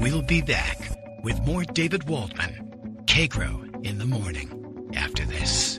We'll be back with more David Waldman, Kagro in the Morning, after this.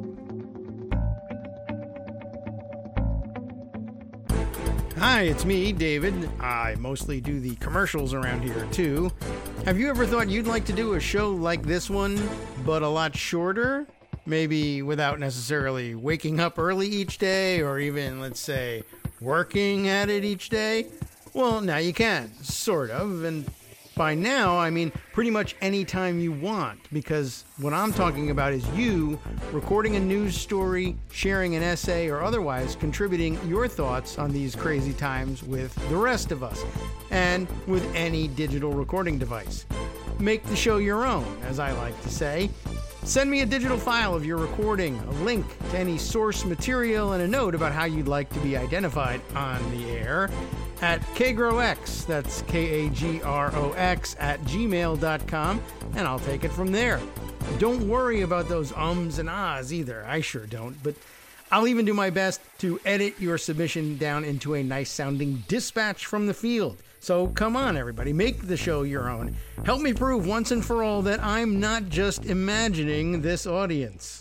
Hi, it's me, David. I mostly do the commercials around here, too. Have you ever thought you'd like to do a show like this one, but a lot shorter? Maybe without necessarily waking up early each day, or even, let's say, working at it each day? Well, now you can, sort of, and by now, I mean pretty much any time you want, because what I'm talking about is you recording a news story, sharing an essay, or otherwise contributing your thoughts on these crazy times with the rest of us, and with any digital recording device. Make the show your own, as I like to say. Send me a digital file of your recording, a link to any source material, and a note about how you'd like to be identified on the air at KagroX, that's KAGROX, at gmail.com, and I'll take it from there. Don't worry about those ums and ahs either. I sure don't, but I'll even do my best to edit your submission down into a nice-sounding dispatch from the field. So come on, everybody, make the show your own. Help me prove once and for all that I'm not just imagining this audience.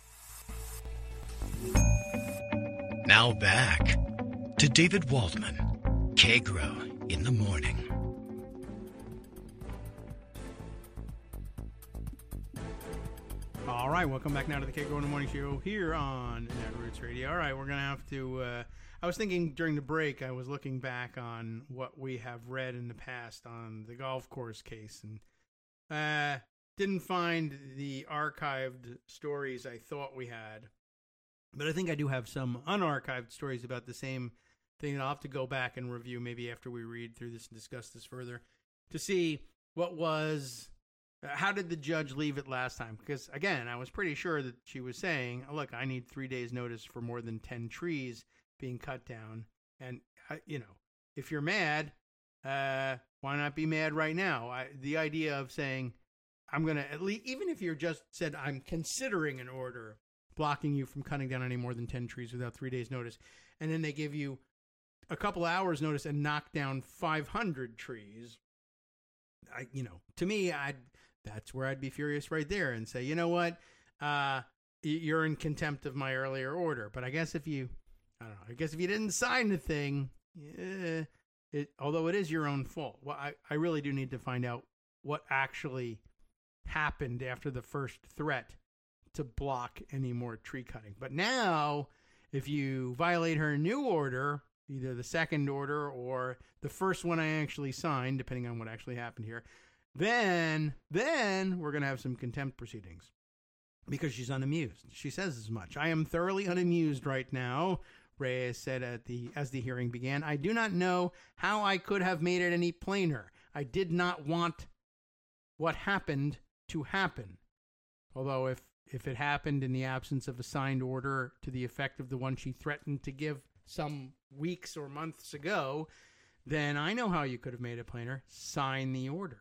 Now back to David Waldman, Kagro in the Morning. All right, welcome back now to the Kagro in the Morning show here on Netroots Radio. All right, we're going to have to... I was thinking during the break, I was looking back on what we have read in the past on the golf course case, and didn't find the archived stories I thought we had. But I think I do have some unarchived stories about the same thing that I'll have to go back and review maybe after we read through this and discuss this further to see what was... how did the judge leave it last time? Because, again, I was pretty sure that she was saying, look, I need 3 days' notice for more than 10 trees being cut down. And, if you're mad, why not be mad right now? The idea of saying, I'm going to at least, even if you're just said, I'm considering an order blocking you from cutting down any more than 10 trees without 3 days' notice, and then they give you a couple hours' notice and knock down 500 trees, to me, that's where I'd be furious right there and say, you know what, you're in contempt of my earlier order. But I guess if you didn't sign the thing, although it is your own fault. Well, I really do need to find out what actually happened after the first threat to block any more tree cutting. But now, if you violate her new order, either the second order or the first one I actually signed, depending on what actually happened here, then we're going to have some contempt proceedings because she's unamused. She says as much. I am thoroughly unamused right now, Reyes said as the hearing began. I do not know how I could have made it any plainer. I did not want what happened to happen. Although if it happened in the absence of a signed order to the effect of the one she threatened to give some weeks or months ago, then I know how you could have made it plainer. Sign the order.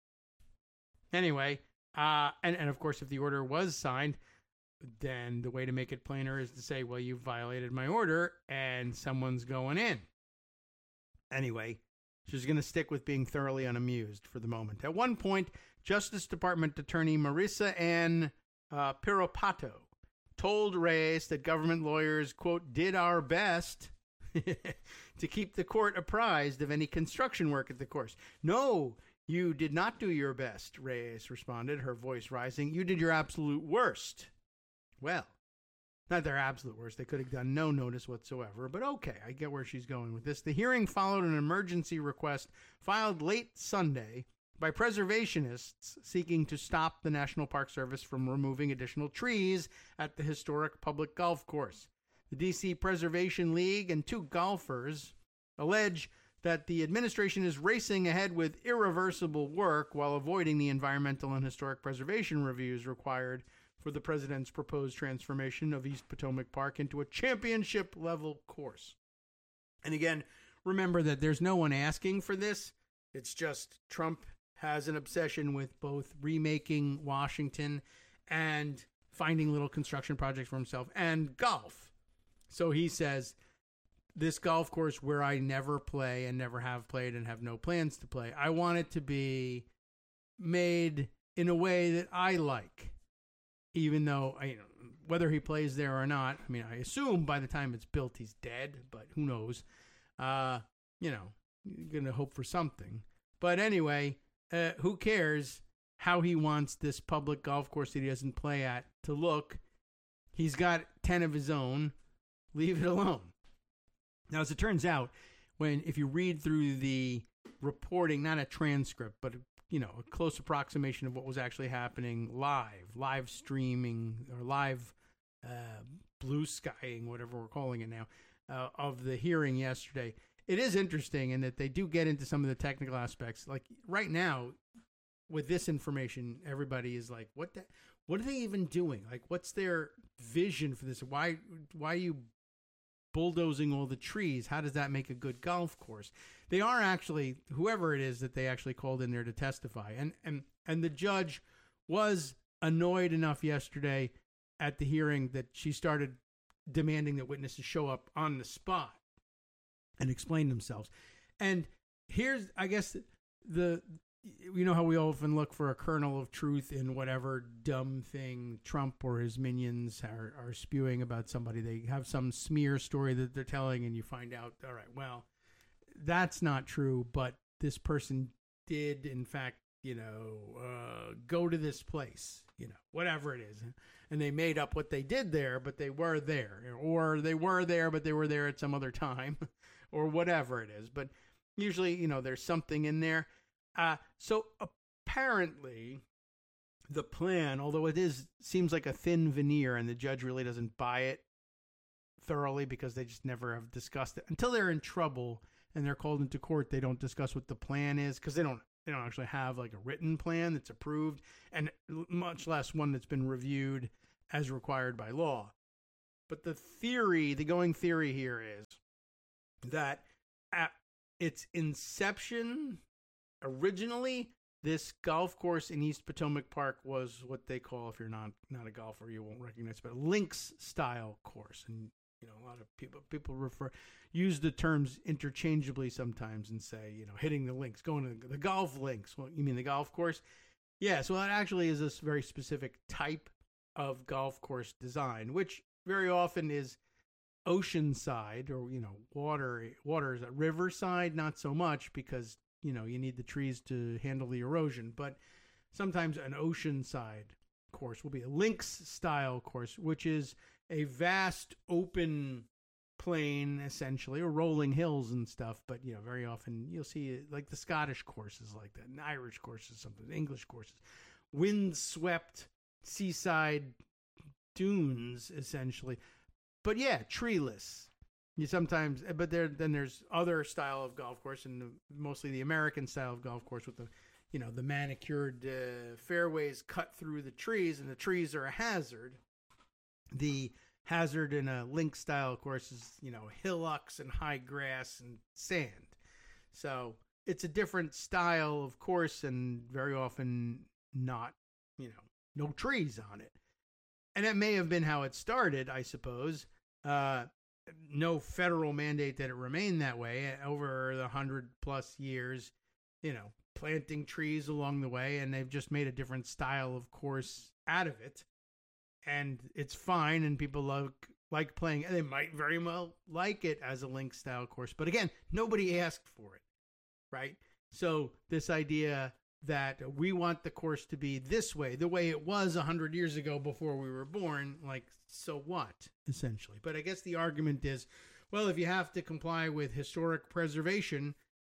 Anyway, and of course, if the order was signed, then the way to make it plainer is to say, well, you violated my order and someone's going in. Anyway, she's going to stick with being thoroughly unamused for the moment. At one point, Justice Department Attorney Marissa Ann Piropato told Reyes that government lawyers, quote, did our best to keep the court apprised of any construction work at the course. No, you did not do your best, Reyes responded, her voice rising. You did your absolute worst. Well, not their absolute worst. They could have done no notice whatsoever, but okay, I get where she's going with this. The hearing followed an emergency request filed late Sunday by preservationists seeking to stop the National Park Service from removing additional trees at the historic public golf course. The D.C. Preservation League and two golfers allege that the administration is racing ahead with irreversible work while avoiding the environmental and historic preservation reviews required for the president's proposed transformation of East Potomac Park into a championship-level course. And again, remember that there's no one asking for this. It's just Trump has an obsession with both remaking Washington and finding little construction projects for himself and golf. So he says, this golf course where I never play and never have played and have no plans to play, I want it to be made in a way that I like, even though, whether he plays there or not. I mean, I assume by the time it's built, he's dead, but who knows? You're going to hope for something. But anyway, who cares how he wants this public golf course that he doesn't play at to look? He's got 10 of his own. Leave it alone. Now, as it turns out, if you read through the reporting, not a transcript, but a close approximation of what was actually happening live streaming, or live blue skying, whatever we're calling it now, of the hearing yesterday, it is interesting in that they do get into some of the technical aspects. Like right now, with this information, everybody is like, what are they even doing? Like, what's their vision for this? Why are you bulldozing all the trees? How does that make a good golf course? They are actually, whoever it is that they actually called in there to testify, and the judge was annoyed enough yesterday at the hearing that she started demanding that witnesses show up on the spot and explain themselves. And here's, I guess, how we often look for a kernel of truth in whatever dumb thing Trump or his minions are spewing about somebody. They have some smear story that they're telling, and you find out, all right, well, that's not true, but this person did, in fact, go to this place, whatever it is. And they made up what they did there, but they were there. Or they were there, but they were there at some other time, or whatever it is. But usually, there's something in there. So apparently the plan, although seems like a thin veneer, and the judge really doesn't buy it thoroughly because they just never have discussed it until they're in trouble and they're called into court. They don't discuss what the plan is because they don't actually have like a written plan that's approved, and much less one that's been reviewed as required by law. But the going theory here is that at its inception, originally, this golf course in East Potomac Park was what they call, if you're not a golfer, you won't recognize, but a links style course. And a lot of people use the terms interchangeably sometimes and say, hitting the links, going to the golf links. Well, you mean the golf course? Yeah. So that actually is this very specific type of golf course design, which very often is oceanside, or water is riverside, not so much because you need the trees to handle the erosion, but sometimes an oceanside course will be a links style course, which is a vast open plain, essentially, or rolling hills and stuff. But very often you'll see like the Scottish courses like that, and Irish courses, something, English courses, wind-swept seaside dunes, essentially. But yeah, treeless. But there's other style of golf course, and mostly the American style of golf course with the manicured fairways cut through the trees, and the trees are a hazard. The hazard in a link style course is hillocks and high grass and sand. So it's a different style of course, and very often not no trees on it. And that may have been how it started, I suppose. No federal mandate that it remain that way over the 100+ years, planting trees along the way, and they've just made a different style of course out of it. And it's fine, and people like playing, and they might very well like it as a link style course. But again, nobody asked for it, right? So this idea that we want the course to be this way, the way it was 100 years ago before we were born, like, so what, essentially? But I guess the argument is, well, if you have to comply with historic preservation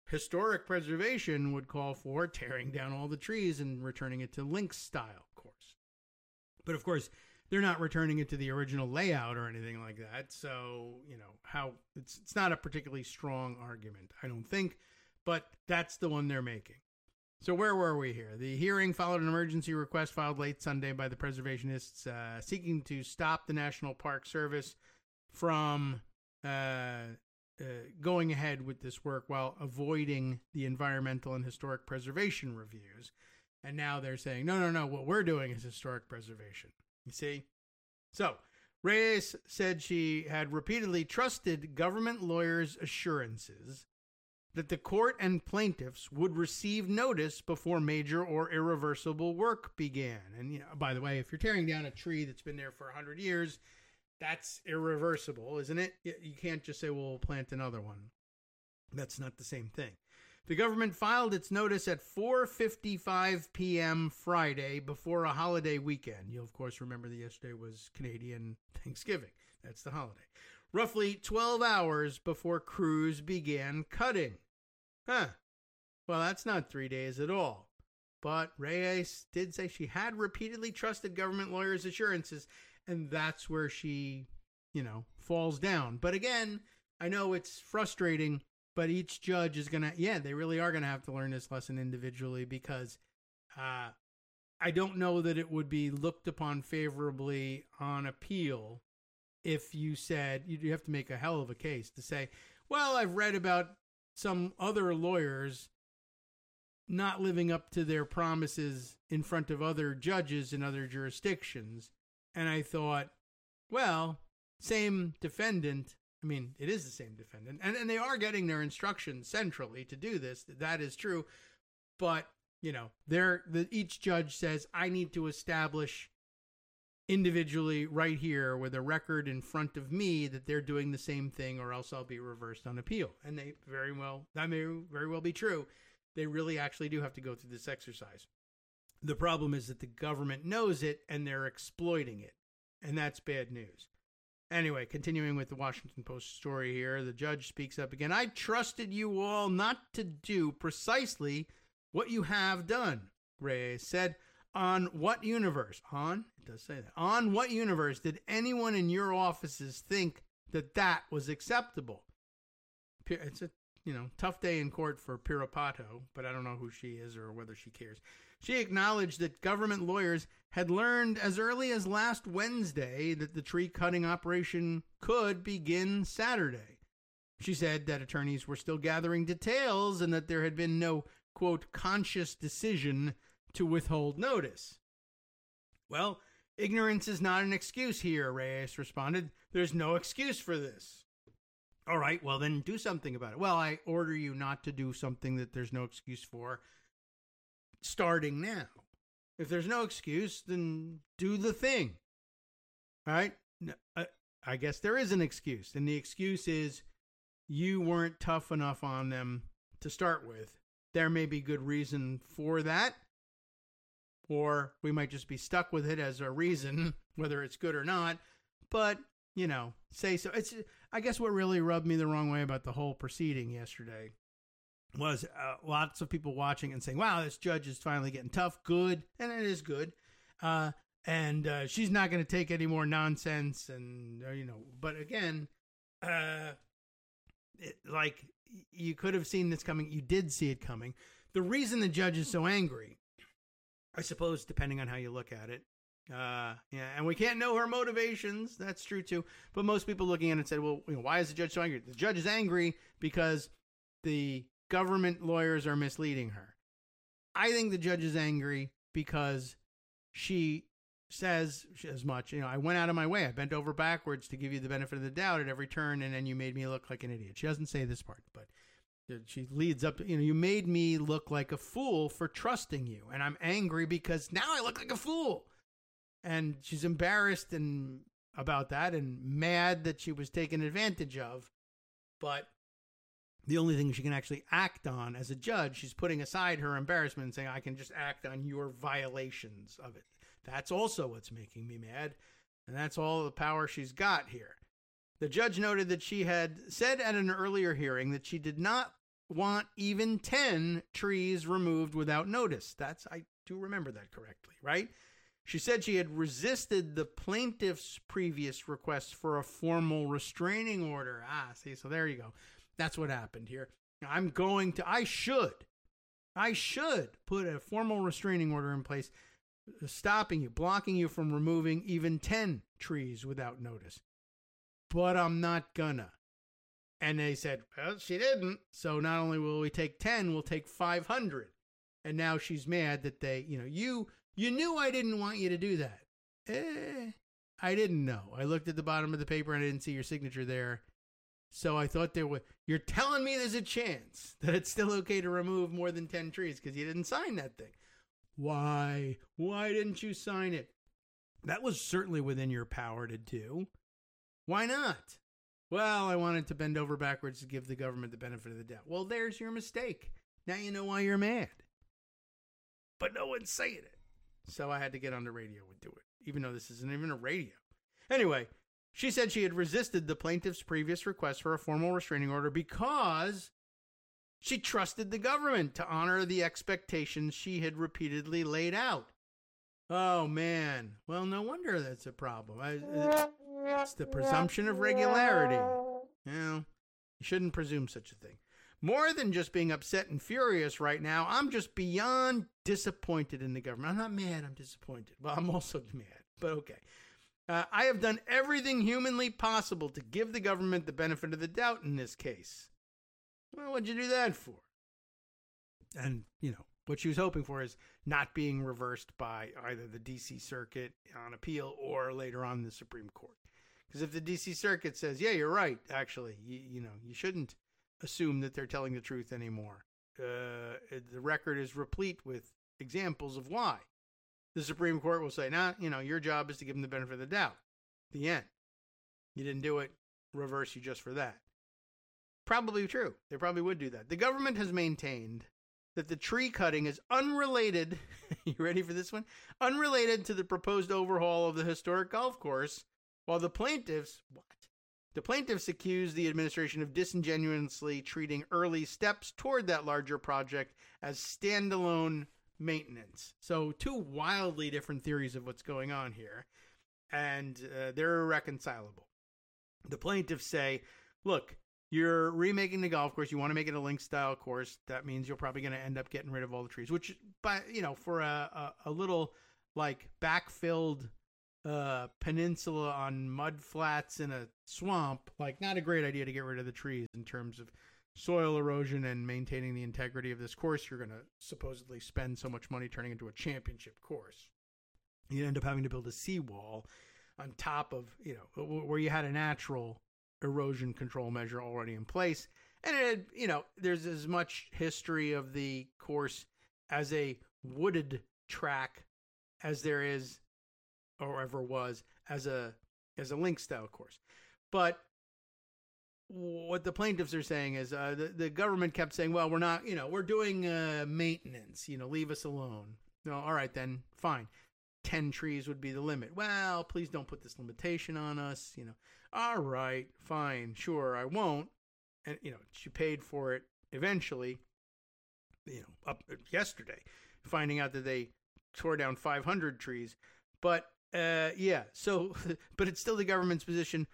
would call for tearing down all the trees and returning it to links style course. But of course, they're not returning it to the original layout or anything like that. So, how it's not a particularly strong argument, I don't think, but that's the one they're making. So where were we here? The hearing followed an emergency request filed late Sunday by the preservationists seeking to stop the National Park Service from going ahead with this work while avoiding the environmental and historic preservation reviews. And now they're saying, no, what we're doing is historic preservation. You see? So Reyes said she had repeatedly trusted government lawyers' assurances that the court and plaintiffs would receive notice before major or irreversible work began. And, by the way, if you're tearing down a tree that's been there for 100 years, that's irreversible, isn't it? You can't just say, well, we'll plant another one. That's not the same thing. The government filed its notice at 4:55 p.m. Friday before a holiday weekend. You'll, of course, remember that yesterday was Canadian Thanksgiving. That's the holiday. Roughly 12 hours before crews began cutting. Well, that's not 3 days at all. But Reyes did say she had repeatedly trusted government lawyers' assurances, and that's where she, falls down. But again, I know it's frustrating, but each judge is going to, they really are going to have to learn this lesson individually, because I don't know that it would be looked upon favorably on appeal if you said, you have to make a hell of a case to say, well, I've read about some other lawyers not living up to their promises in front of other judges in other jurisdictions. And I thought, well, same defendant. I mean, it is the same defendant. And they are getting their instructions centrally to do this. That is true. But, each judge says, I need to establish individually right here with a record in front of me that they're doing the same thing, or else I'll be reversed on appeal. And that may very well be true. They really actually do have to go through this exercise. The problem is that the government knows it and they're exploiting it. And that's bad news. Anyway, continuing with the Washington Post story here, the judge speaks up again. I trusted you all not to do precisely what you have done, Reyes said. On what universe? It does say that. On what universe did anyone in your offices think that was acceptable? It's a tough day in court for Pirapato, but I don't know who she is or whether she cares. She acknowledged that government lawyers had learned as early as last Wednesday that the tree cutting operation could begin Saturday. She said that attorneys were still gathering details and that there had been no, quote, conscious decision to withhold notice. Well, ignorance is not an excuse here, Reyes responded. There's no excuse for this. All right, well, then do something about it. Well, I order you not to do something that there's no excuse for starting now. If there's no excuse, then do the thing. All right? I guess there is an excuse, and the excuse is you weren't tough enough on them to start with. There may be good reason for that, or we might just be stuck with it as a reason, whether it's good or not. But, say so. It's, I guess what really rubbed me the wrong way about the whole proceeding yesterday was lots of people watching and saying, wow, this judge is finally getting tough. Good. And it is good. And she's not going to take any more nonsense. And, but again, you could have seen this coming. You did see it coming. The reason the judge is so angry, I suppose, depending on how you look at it, and we can't know her motivations. That's true too. But most people looking at it said, well, why is the judge so angry? The judge is angry because the government lawyers are misleading her. I think the judge is angry because she says as much, I went out of my way. I bent over backwards to give you the benefit of the doubt at every turn, and then you made me look like an idiot. She doesn't say this part, but she leads up to, you made me look like a fool for trusting you. And I'm angry because now I look like a fool. And she's embarrassed about that and mad that she was taken advantage of. But the only thing she can actually act on as a judge, she's putting aside her embarrassment and saying, I can just act on your violations of it. That's also what's making me mad. And that's all the power she's got here. The judge noted that she had said at an earlier hearing that she did not want even 10 trees removed without notice. I do remember that correctly, right? She said she had resisted the plaintiff's previous request for a formal restraining order. So there you go. That's what happened here. I should put a formal restraining order in place, stopping you, blocking you from removing even 10 trees without notice. But I'm not gonna. And they said, well, she didn't. So not only will we take 10, we'll take 500. And now she's mad that you knew I didn't want you to do that. I didn't know. I looked at the bottom of the paper and I didn't see your signature there. So I thought you're telling me there's a chance that it's still okay to remove more than 10 trees because you didn't sign that thing. Why? Why didn't you sign it? That was certainly within your power to do. Why not? Well, I wanted to bend over backwards to give the government the benefit of the doubt. Well, there's your mistake. Now you know why you're mad. But no one's saying it. So I had to get on the radio and do it, even though this isn't even a radio. Anyway, she said she had resisted the plaintiff's previous request for a formal restraining order because she trusted the government to honor the expectations she had repeatedly laid out. Oh, man. Well, no wonder that's a problem. It's the presumption of regularity. You shouldn't presume such a thing. More than just being upset and furious right now, I'm just beyond disappointed in the government. I'm not mad, I'm disappointed. Well, I'm also mad, but okay. I have done everything humanly possible to give the government the benefit of the doubt in this case. Well, what'd you do that for? And, what she was hoping for is not being reversed by either the D.C. Circuit on appeal or later on the Supreme Court. Because if the D.C. Circuit says, yeah, you're right, actually, you shouldn't assume that they're telling the truth anymore. The record is replete with examples of why. The Supreme Court will say, your job is to give them the benefit of the doubt. The end. You didn't do it, reverse you just for that. Probably true. They probably would do that. The government has maintained that the tree cutting is unrelated, you ready for this one? Unrelated to the proposed overhaul of the historic golf course, while the plaintiffs accuse the administration of disingenuously treating early steps toward that larger project as standalone maintenance. So two wildly different theories of what's going on here, and they're irreconcilable. The plaintiffs say, look, you're remaking the golf course. You want to make it a link-style course. That means you're probably going to end up getting rid of all the trees, which, for a little, backfilled peninsula on mud flats in a swamp, not a great idea to get rid of the trees in terms of soil erosion and maintaining the integrity of this course. You're going to supposedly spend so much money turning into a championship course. You end up having to build a seawall on top of, where you had a natural erosion control measure already in place. And it, there's as much history of the course as a wooded track as there is or ever was as a link style course. But what the plaintiffs are saying is the government kept saying, well, we're not, we're doing maintenance, leave us alone. No, all right, then fine. 10 trees would be the limit. Well, please don't put this limitation on us. All right, fine, sure, I won't. And, she paid for it eventually, up yesterday, finding out that they tore down 500 trees. But, so, but it's still the government's position.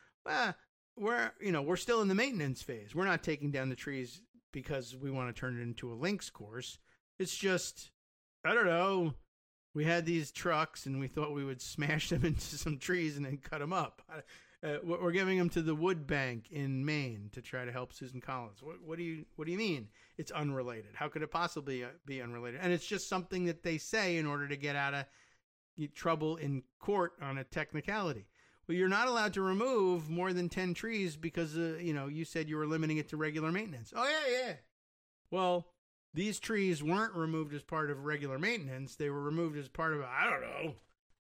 We're still in the maintenance phase. We're not taking down the trees because we want to turn it into a links course. It's just, I don't know. We had these trucks and we thought we would smash them into some trees and then cut them up. We're giving them to the wood bank in Maine to try to help Susan Collins. What do you mean it's unrelated? How could it possibly be unrelated? And it's just something that they say in order to get out of trouble in court on a technicality. Well, you're not allowed to remove more than 10 trees because, you said you were limiting it to regular maintenance. Oh, yeah. Well, these trees weren't removed as part of regular maintenance. They were removed as part of, I don't know,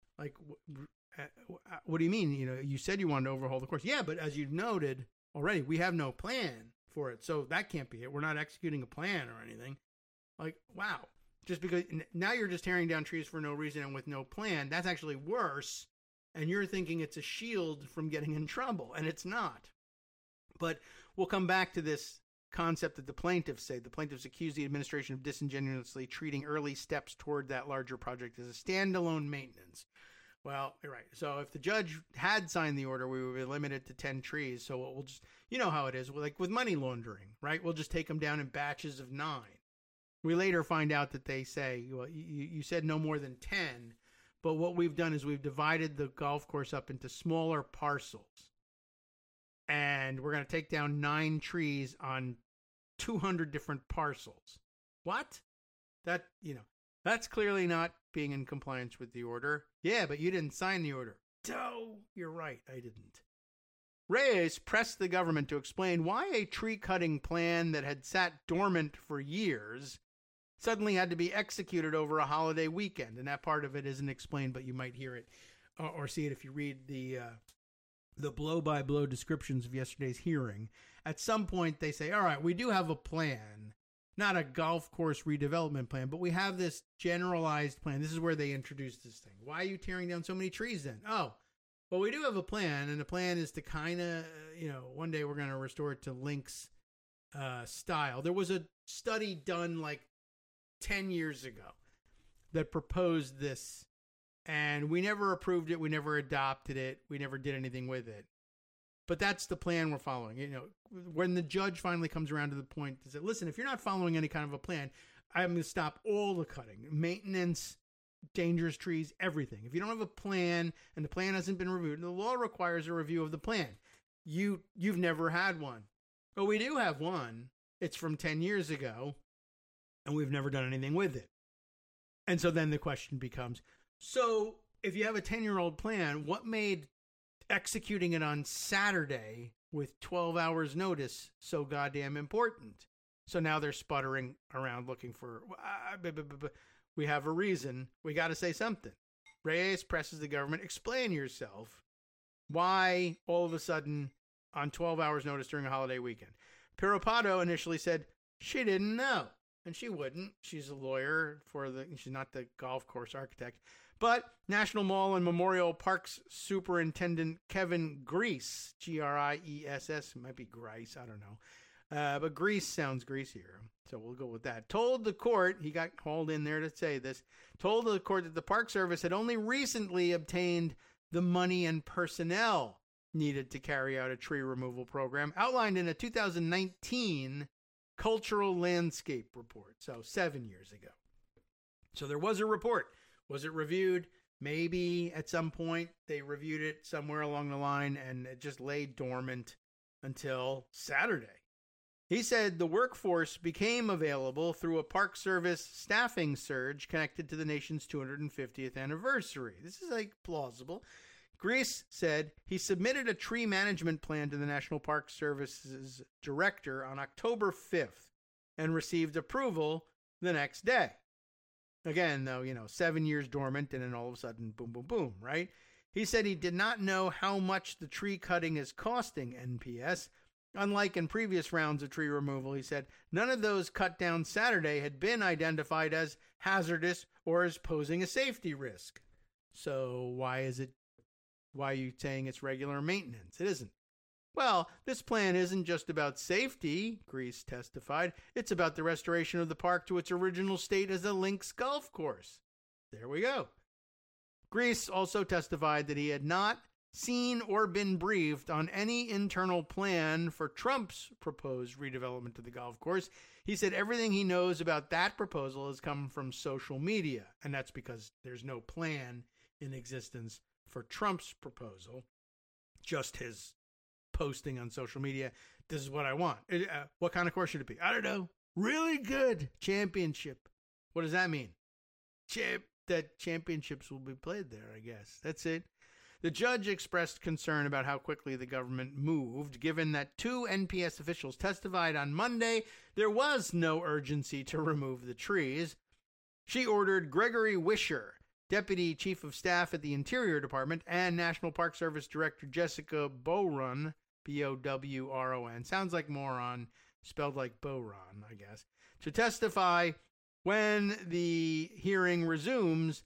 what do you mean? You said you wanted to overhaul the course. Yeah, but as you've noted already, we have no plan for it. So that can't be it. We're not executing a plan or anything. Wow. Just because now you're just tearing down trees for no reason and with no plan, that's actually worse. And you're thinking it's a shield from getting in trouble, and it's not. But we'll come back to this concept that the plaintiffs say. The plaintiffs accuse the administration of disingenuously treating early steps toward that larger project as a standalone maintenance. Well, you're right. So if the judge had signed the order, we would be limited to 10 trees. So we'll just, how it is, like with money laundering, right? We'll just take them down in batches of 9. We later find out that they say, well, you said no more than 10. But what we've done is we've divided the golf course up into smaller parcels. And we're going to take down 9 trees on 200 different parcels. What? That's clearly not being in compliance with the order. Yeah, but you didn't sign the order. Oh, you're right, I didn't. Reyes pressed the government to explain why a tree-cutting plan that had sat dormant for years suddenly had to be executed over a holiday weekend. And that part of it isn't explained, but you might hear it or see it if you read the blow-by-blow descriptions of yesterday's hearing. At some point, they say, all right, we do have a plan, not a golf course redevelopment plan, but we have this generalized plan. This is where they introduced this thing. Why are you tearing down so many trees then? Oh, well, we do have a plan, and the plan is to kind of, one day we're going to restore it to Lynx style. There was a study done like 10 years ago that proposed this, and we never approved it. We never adopted it. We never did anything with it. But that's the plan we're following. When the judge finally comes around to the point to say, listen, if you're not following any kind of a plan, I'm going to stop all the cutting, maintenance, dangerous trees, everything. If you don't have a plan and the plan hasn't been reviewed, the law requires a review of the plan. You've never had one. But we do have one. It's from 10 years ago, and we've never done anything with it. And so then the question becomes, so if you have a 10-year-old plan, what made executing it on Saturday with 12 hours notice so goddamn important? So now they're sputtering around looking for, we have a reason. We got to say something. Reyes presses the government, explain yourself. Why all of a sudden on 12 hours notice during a holiday weekend? Piropato initially said she didn't know, and she wouldn't. She's a lawyer she's not the golf course architect. But National Mall and Memorial Parks Superintendent Kevin Griess, Griess, might be Grice, I don't know. But Griess sounds greasier, so we'll go with that. Told the court, he got called in there to say this, told the court that the Park Service had only recently obtained the money and personnel needed to carry out a tree removal program outlined in a 2019 Cultural Landscape Report, so 7 years ago. So there was a report. Was it reviewed? Maybe at some point they reviewed it somewhere along the line and it just lay dormant until Saturday. He said the workforce became available through a Park Service staffing surge connected to the nation's 250th anniversary. This is plausible. Griess said he submitted a tree management plan to the National Park Service's director on October 5th and received approval the next day. Again, though, 7 years dormant and then all of a sudden, boom, boom, boom, right? He said he did not know how much the tree cutting is costing NPS. Unlike in previous rounds of tree removal, he said, none of those cut down Saturday had been identified as hazardous or as posing a safety risk. So why are you saying it's regular maintenance? It isn't. Well, this plan isn't just about safety, Griess testified. It's about the restoration of the park to its original state as a links golf course. There we go. Griess also testified that he had not seen or been briefed on any internal plan for Trump's proposed redevelopment of the golf course. He said everything he knows about that proposal has come from social media, and that's because there's no plan in existence for Trump's proposal, just his posting on social media. This is what I want. What kind of course should it be? I don't know. Really good. Championship. What does that mean? That championships will be played there, I guess. That's it. The judge expressed concern about how quickly the government moved, given that 2 NPS officials testified on Monday there was no urgency to remove the trees. She ordered Gregory Wisher, Deputy Chief of Staff at the Interior Department, and National Park Service Director Jessica Bowron, B-O-W-R-O-N, sounds like moron, spelled like Bowron, I guess, to testify when the hearing resumes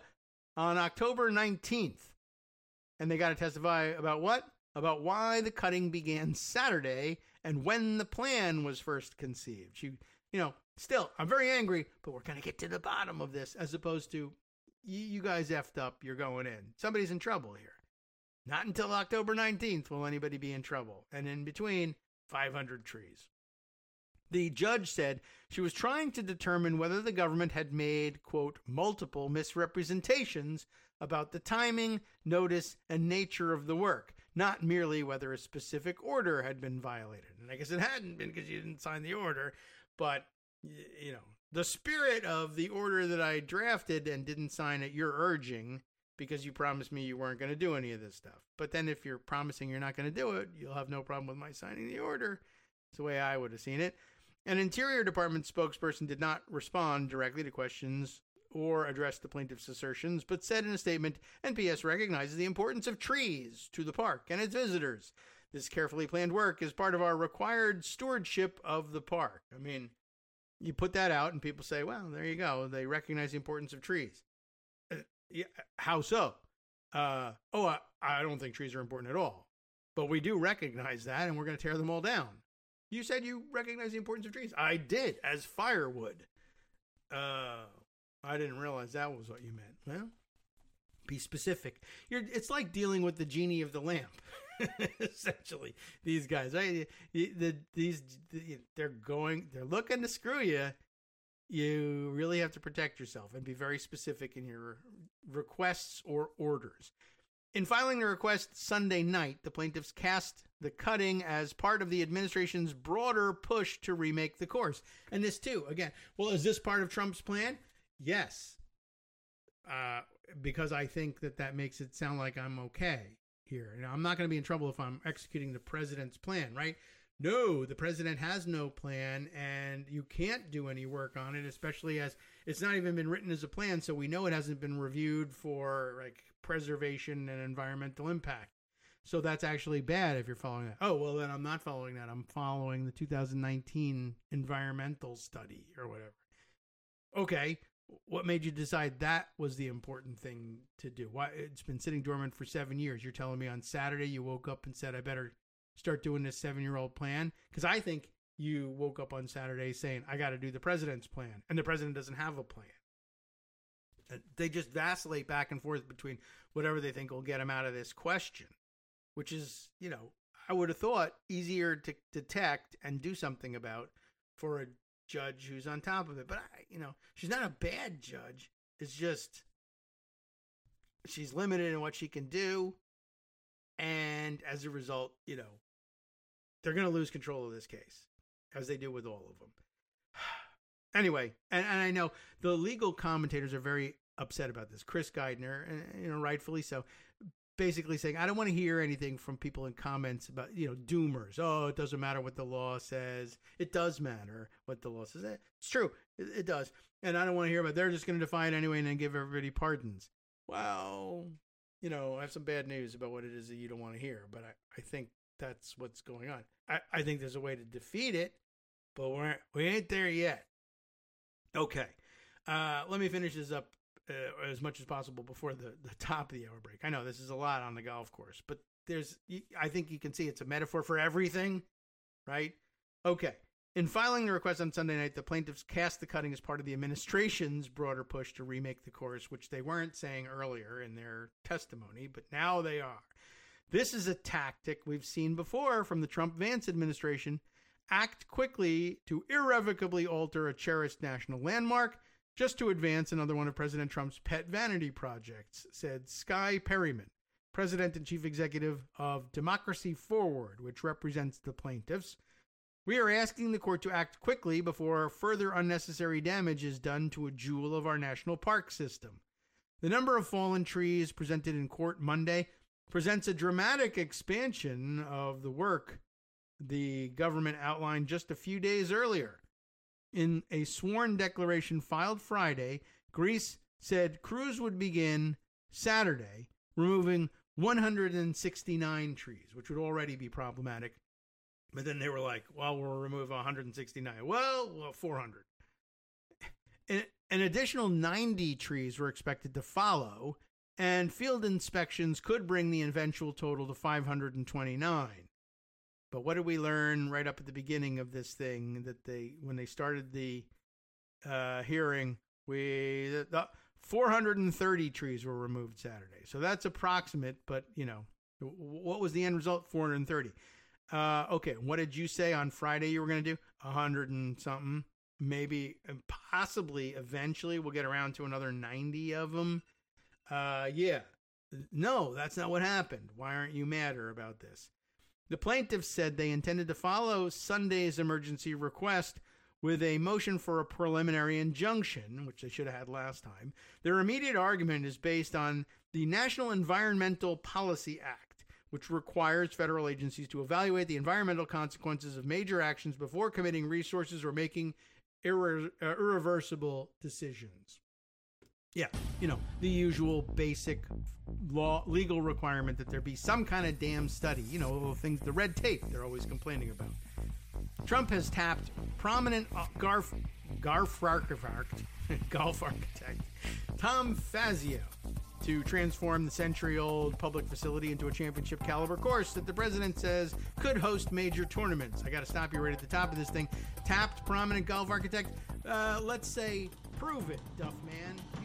on October 19th. And they got to testify about what? About why the cutting began Saturday and when the plan was first conceived. Still, I'm very angry, but we're going to get to the bottom of this, as opposed to, you guys effed up, you're going in. Somebody's in trouble here. Not until October 19th will anybody be in trouble. And in between, 500 trees. The judge said she was trying to determine whether the government had made, quote, multiple misrepresentations about the timing, notice, and nature of the work, not merely whether a specific order had been violated. And I guess it hadn't been because you didn't sign the order, but, the spirit of the order that I drafted and didn't sign at your urging because you promised me you weren't going to do any of this stuff. But then if you're promising you're not going to do it, you'll have no problem with my signing the order. It's the way I would have seen it. An Interior Department spokesperson did not respond directly to questions or address the plaintiff's assertions, but said in a statement, NPS recognizes the importance of trees to the park and its visitors. This carefully planned work is part of our required stewardship of the park. I mean, you put that out and people say, well, there you go. They recognize the importance of trees. Yeah, how so? I don't think trees are important at all. But we do recognize that, and we're going to tear them all down. You said you recognize the importance of trees. I did, as firewood. I didn't realize that was what you meant. Well, be specific. It's like dealing with the genie of the lamp. Essentially, these guys, right? They're looking to screw you. You really have to protect yourself and be very specific in your requests or orders. In filing the request Sunday night, the plaintiffs cast the cutting as part of the administration's broader push to remake the course. And this too, again, well, is this part of Trump's plan? Yes. Because I think that makes it sound like I'm okay here. Now, I'm not going to be in trouble if I'm executing the president's plan, right? No, the president has no plan, and you can't do any work on it, especially as it's not even been written as a plan, so we know it hasn't been reviewed for like preservation and environmental impact. So that's actually bad if you're following that. Oh, well, then I'm not following that. I'm following the 2019 environmental study or whatever. Okay, what made you decide that was the important thing to do? Why it's been sitting dormant for 7 years. You're telling me on Saturday you woke up and said, I better start doing this 7-year-old plan? Because I think you woke up on Saturday saying, I got to do the president's plan. And the president doesn't have a plan. They just vacillate back and forth between whatever they think will get them out of this question, which is, I would have thought easier to detect and do something about for a judge who's on top of it. But, she's not a bad judge. It's just she's limited in what she can do. And as a result, they're going to lose control of this case, as they do with all of them. Anyway, and I know the legal commentators are very upset about this. Chris Geidner, rightfully so, basically saying, I don't want to hear anything from people in comments about, doomers. Oh, it doesn't matter what the law says. It does matter what the law says. It's true. It does. And I don't want to hear about they're just going to defy it anyway and then give everybody pardons. Well, I have some bad news about what it is that you don't want to hear, but I think that's what's going on. I think there's a way to defeat it, but we ain't there yet. Okay. Let me finish this up as much as possible before the top of the hour break. I know this is a lot on the golf course, but I think you can see it's a metaphor for everything, right? Okay. In filing the request on Sunday night, the plaintiffs cast the cutting as part of the administration's broader push to remake the course, which they weren't saying earlier in their testimony, but now they are. This is a tactic we've seen before from the Trump-Vance administration. Act quickly to irrevocably alter a cherished national landmark just to advance another one of President Trump's pet vanity projects, said Sky Perryman, president and chief executive of Democracy Forward, which represents the plaintiffs. We are asking the court to act quickly before further unnecessary damage is done to a jewel of our national park system. The number of fallen trees presented in court Monday presents a dramatic expansion of the work the government outlined just a few days earlier. In a sworn declaration filed Friday, Greece said crews would begin Saturday removing 169 trees, which would already be problematic. But then they were like, well, we'll remove 169. Well, 400. An additional 90 trees were expected to follow, and field inspections could bring the eventual total to 529. But what did we learn right up at the beginning of this thing? That when they started the hearing, 430 trees were removed Saturday. So that's approximate, but what was the end result? 430. Okay, what did you say on Friday you were going to do? 100 and something. Maybe, possibly, eventually we'll get around to another 90 of them. Yeah. No, that's not what happened. Why aren't you madder about this? The plaintiffs said they intended to follow Sunday's emergency request with a motion for a preliminary injunction, which they should have had last time. Their immediate argument is based on the National Environmental Policy Act, which requires federal agencies to evaluate the environmental consequences of major actions before committing resources or making irreversible decisions. Yeah, the usual basic legal requirement that there be some kind of damn study, things, the red tape they're always complaining about. Trump has tapped prominent golf architect Tom Fazio to transform the century-old public facility into a championship-caliber course that the president says could host major tournaments. I got to stop you right at the top of this thing. Tapped prominent golf architect. Let's say, prove it, Duff Man.